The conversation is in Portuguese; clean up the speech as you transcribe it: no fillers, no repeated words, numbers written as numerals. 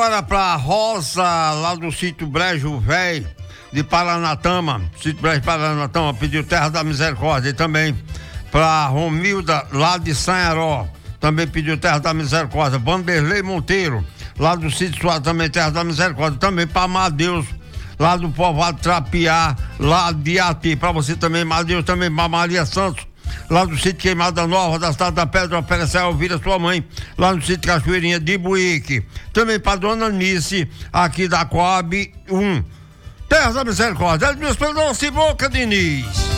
Pra Rosa, lá do sítio Brejo Velho, de Paranatama, sítio Brejo Paranatama, pediu Terra da Misericórdia. E também pra Romilda, lá de Sanharó, também pediu Terra da Misericórdia. Vanderlei Monteiro, lá do sítio Suárez, também Terra da Misericórdia. Também pra Madeus, lá do povoado Trapiá, lá de Ati. Pra você também, Madeus, também pra Maria Santos, lá do sítio Queimada Nova, da cidade da Pedra, oferece a ouvir a sua mãe, lá no sítio Cachoeirinha de Buíque. Também para Dona Nice, aqui da Coab 1. Terra da Misericórdia, Edmilson Perdão, Boca Diniz.